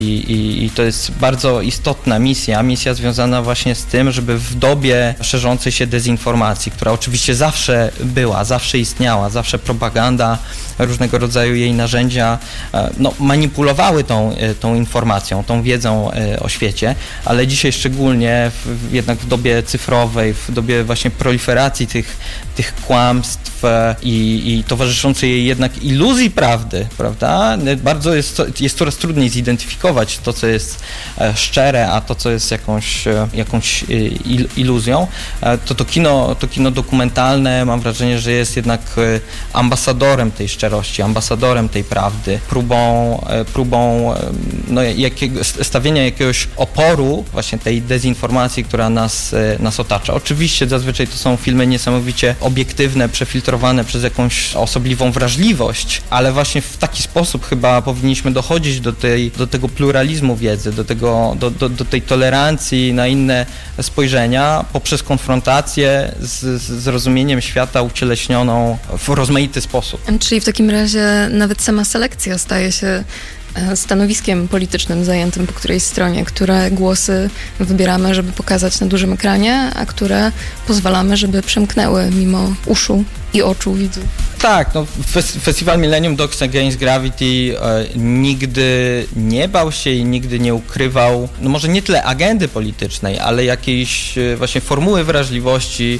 I to jest bardzo istotna misja związana właśnie z tym, żeby w dobie szerzącej się dezinformacji, która oczywiście zawsze była, zawsze istniała, zawsze propaganda, różnego rodzaju jej narzędzia manipulowały tą informacją, tą wiedzą o świecie, ale dzisiaj szczególnie jednak w dobie cyfrowej, w dobie właśnie proliferacji tych kłamstw i towarzyszącej jej jednak iluzji prawdy, prawda? Bardzo jest coraz trudniej zidentyfikować to, co jest szczere, a to, co jest jakąś iluzją. To kino dokumentalne, mam wrażenie, że jest jednak ambasadorem tej szczerości, ambasadorem tej prawdy, próbą stawienia jakiegoś oporu właśnie tej dezinformacji, która nas otacza. Oczywiście zazwyczaj to są filmy niesamowicie obiektywne, przefiltrowane przez jakąś osobliwą wrażliwość, ale właśnie w taki sposób chyba powinniśmy dochodzić do tego pluralizmu wiedzy, do tej tolerancji na inne spojrzenia poprzez konfrontację z rozumieniem świata ucieleśnioną w rozmaity sposób. Czyli w takim razie nawet sama selekcja staje się stanowiskiem politycznym zajętym po którejś stronie, które głosy wybieramy, żeby pokazać na dużym ekranie, a które pozwalamy, żeby przemknęły mimo uszu i oczu widzów. Tak, Festiwal Millennium Dogs Against Gravity nigdy nie bał się i nigdy nie ukrywał, może nie tyle agendy politycznej, ale jakiejś właśnie formuły wrażliwości,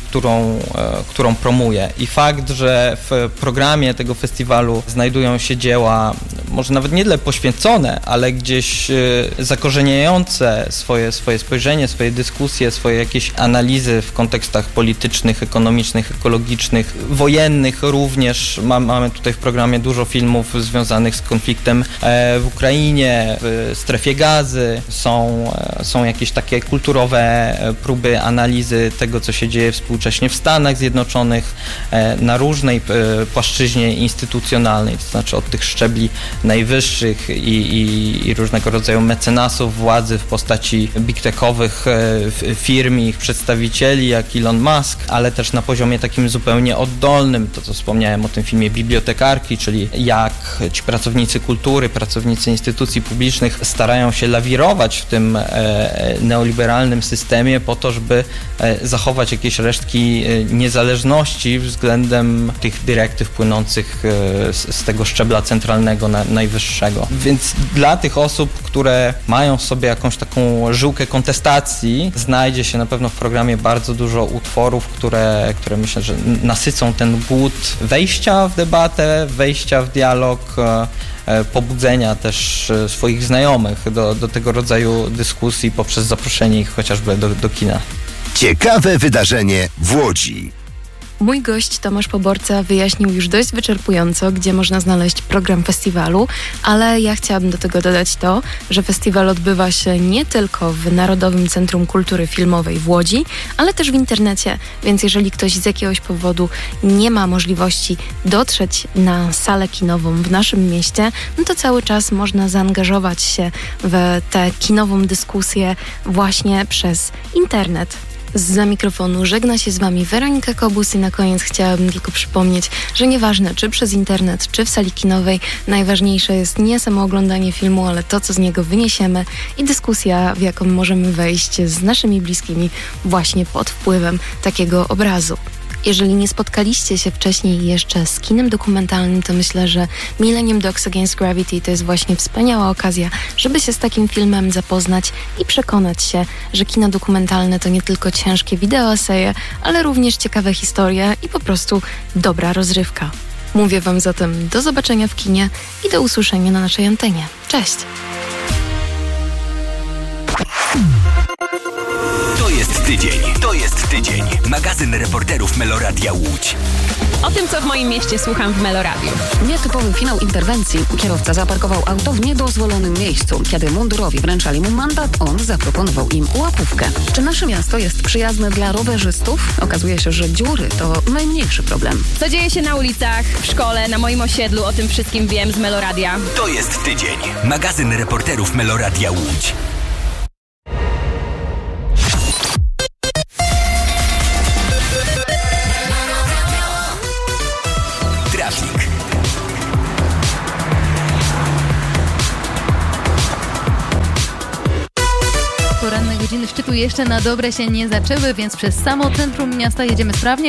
którą promuje. I fakt, że w programie tego festiwalu znajdują się dzieła, może nawet nie tyle poświęcone, ale gdzieś zakorzeniające swoje spojrzenie, swoje dyskusje, swoje jakieś analizy w kontekstach politycznych, ekonomicznych, ekologicznych, wojennych również. Mamy tutaj w programie dużo filmów związanych z konfliktem w Ukrainie, w strefie Gazy. Są jakieś takie kulturowe próby analizy tego, co się dzieje współcześnie w Stanach Zjednoczonych na różnej płaszczyźnie instytucjonalnej, to znaczy od tych szczebli najwyższych i różnego rodzaju mecenasów władzy w postaci big techowych firm i ich przedstawicieli, jak Elon Musk, ale też na poziomie takim zupełnie oddolnym, to co wspomniałem o tym filmie Bibliotekarki, czyli jak ci pracownicy kultury, pracownicy instytucji publicznych starają się lawirować w tym neoliberalnym systemie po to, żeby zachować jakieś resztki niezależności względem tych dyrektyw płynących z tego szczebla centralnego, najwyższego. Więc dla tych osób, które mają w sobie jakąś taką żyłkę kontestacji, znajdzie się na pewno w programie bardzo dużo utworów, które myślę, że nasycą ten głód wejścia w debatę, wejścia w dialog, pobudzenia też swoich znajomych do tego rodzaju dyskusji poprzez zaproszenie ich chociażby do kina. Ciekawe wydarzenie w Łodzi. Mój gość Tomasz Poborca wyjaśnił już dość wyczerpująco, gdzie można znaleźć program festiwalu, ale ja chciałabym do tego dodać to, że festiwal odbywa się nie tylko w Narodowym Centrum Kultury Filmowej w Łodzi, ale też w internecie, więc jeżeli ktoś z jakiegoś powodu nie ma możliwości dotrzeć na salę kinową w naszym mieście, no to cały czas można zaangażować się w tę kinową dyskusję właśnie przez internet. Zza mikrofonu żegna się z Wami Weronika Kobus i na koniec chciałabym tylko przypomnieć, że nieważne czy przez internet, czy w sali kinowej, najważniejsze jest nie samo oglądanie filmu, ale to, co z niego wyniesiemy i dyskusja, w jaką możemy wejść z naszymi bliskimi właśnie pod wpływem takiego obrazu. Jeżeli nie spotkaliście się wcześniej jeszcze z kinem dokumentalnym, to myślę, że Millennium Dogs Against Gravity to jest właśnie wspaniała okazja, żeby się z takim filmem zapoznać i przekonać się, że kino dokumentalne to nie tylko ciężkie wideoeseje, ale również ciekawe historie i po prostu dobra rozrywka. Mówię Wam zatem do zobaczenia w kinie i do usłyszenia na naszej antenie. Cześć! To jest tydzień. Magazyn reporterów Meloradia Łódź. O tym, co w moim mieście słucham w Meloradiu. Nietypowy finał interwencji. Kierowca zaparkował auto w niedozwolonym miejscu. Kiedy mundurowi wręczali mu mandat, on zaproponował im łapówkę. Czy nasze miasto jest przyjazne dla rowerzystów? Okazuje się, że dziury to najmniejszy problem. Co dzieje się na ulicach, w szkole, na moim osiedlu, o tym wszystkim wiem z Meloradia. To jest tydzień. Magazyn reporterów Meloradia Łódź. godziny szczytu jeszcze na dobre się nie zaczęły, więc przez samo centrum miasta jedziemy sprawnie.